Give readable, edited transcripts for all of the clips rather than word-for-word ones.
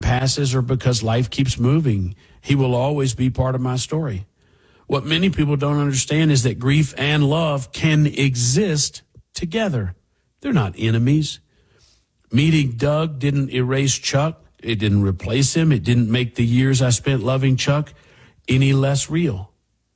passes or because life keeps moving. He will always be part of my story. What many people don't understand is that grief and love can exist together. They're not enemies. Meeting Doug didn't erase Chuck. It didn't replace him. It didn't make the years I spent loving Chuck any less real.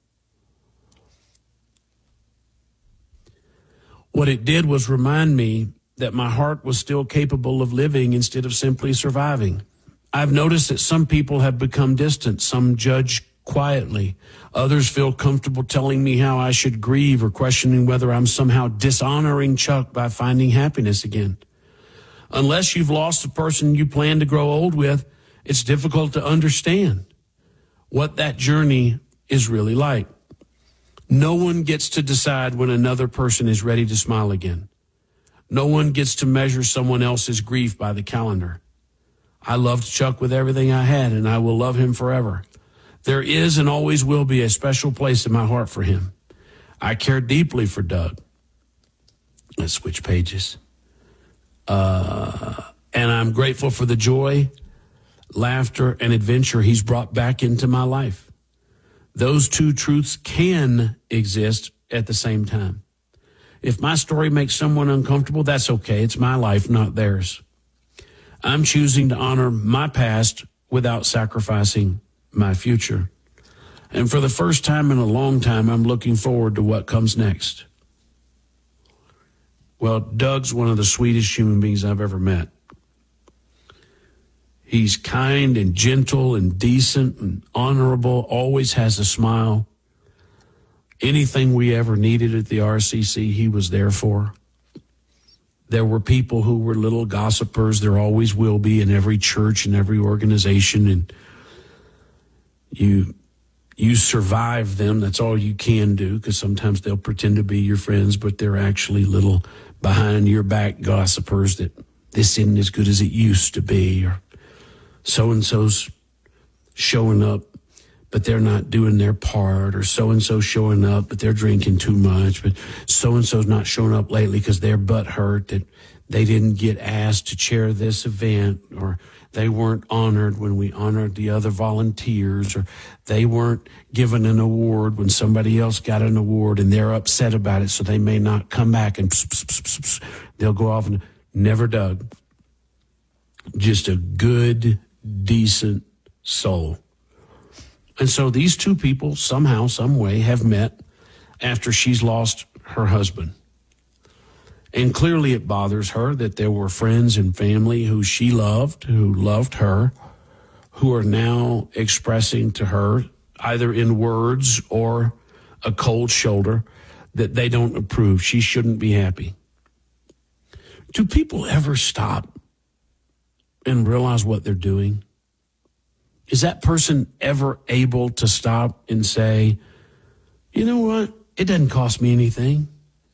What it did was remind me that my heart was still capable of living instead of simply surviving. I've noticed that some people have become distant. Some judge quietly. Others feel comfortable telling me how I should grieve or questioning whether I'm somehow dishonoring Chuck by finding happiness again. Unless you've lost the person you plan to grow old with, it's difficult to understand what that journey is really like. No one gets to decide when another person is ready to smile again. No one gets to measure someone else's grief by the calendar. I loved Chuck with everything I had, and I will love him forever. There is and always will be a special place in my heart for him. I care deeply for Doug. Let's switch pages. And I'm grateful for the joy, laughter, and adventure he's brought back into my life. Those two truths can exist at the same time. If my story makes someone uncomfortable, that's okay. It's my life, not theirs. I'm choosing to honor my past without sacrificing my future. And for the first time in a long time, I'm looking forward to what comes next. Well, Doug's one of the sweetest human beings I've ever met. He's kind and gentle and decent and honorable, always has a smile. Anything we ever needed at the RCC, he was there for. There were people who were little gossipers. There always will be in every church and every organization. And you survive them. That's all you can do, because sometimes they'll pretend to be your friends, but they're actually little behind your back gossipers that this isn't as good as it used to be, or so-and-so's showing up, but they're not doing their part, or so-and-so's showing up, but they're drinking too much, but so-and-so's not showing up lately because their butt hurt that they didn't get asked to chair this event, or they weren't honored when we honored the other volunteers, or they weren't given an award when somebody else got an award and they're upset about it, so they may not come back, and they'll go off. And never Doug. Just a good, decent soul. And so these two people somehow, some way have met after she's lost her husband. And clearly it bothers her that there were friends and family who she loved, who loved her, who are now expressing to her, either in words or a cold shoulder, that they don't approve. She shouldn't be happy. Do people ever stop and realize what they're doing? Is that person ever able to stop and say, you know what? It doesn't cost me anything.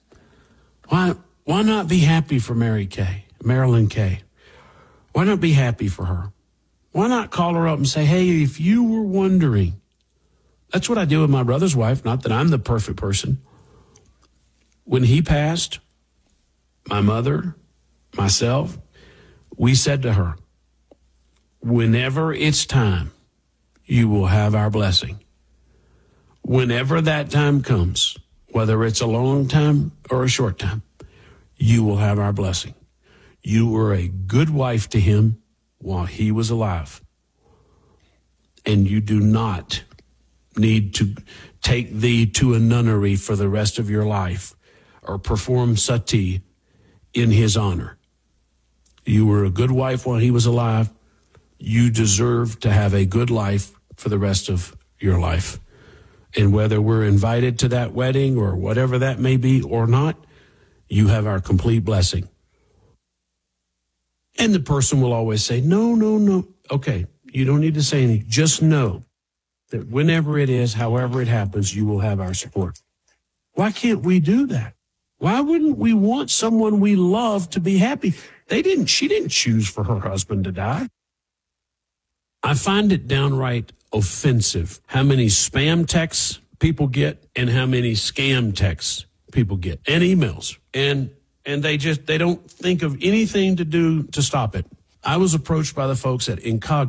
Why not be happy for Marilyn Kay? Why not be happy for her? Why not call her up and say, hey, if you were wondering, that's what I did with my brother's wife. Not that I'm the perfect person. When he passed, my mother, myself, we said to her, whenever it's time, you will have our blessing. Whenever that time comes, whether it's a long time or a short time, you will have our blessing. You were a good wife to him while he was alive. And you do not need to take thee to a nunnery for the rest of your life or perform sati in his honor. You were a good wife while he was alive. You deserve to have a good life for the rest of your life. And whether we're invited to that wedding or whatever that may be or not, you have our complete blessing. And the person will always say, no. Okay, you don't need to say anything. Just know that whenever it is, however it happens, you will have our support. Why can't we do that? Why wouldn't we want someone we love to be happy? She didn't choose for her husband to die. I find it downright offensive how many spam texts people get and how many scam texts people get and emails. And they don't think of anything to do to stop it. I was approached by the folks at Incognito